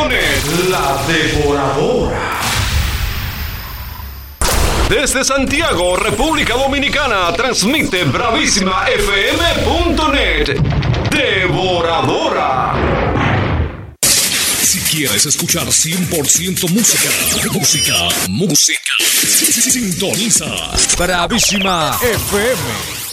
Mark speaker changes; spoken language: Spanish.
Speaker 1: La Devoradora. Desde Santiago, República Dominicana, transmite bravísimafm.net. Devoradora.
Speaker 2: Si quieres escuchar 100% música, sintoniza Bravísima FM.